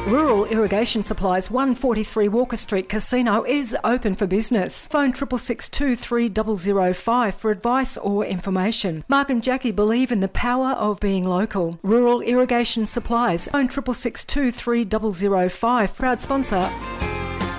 Rural Irrigation Supplies, 143 Walker Street Casino is open for business. Phone 662 for advice or information. Mark and Jackie believe in the power of being local. Rural Irrigation Supplies, phone 662 proud sponsor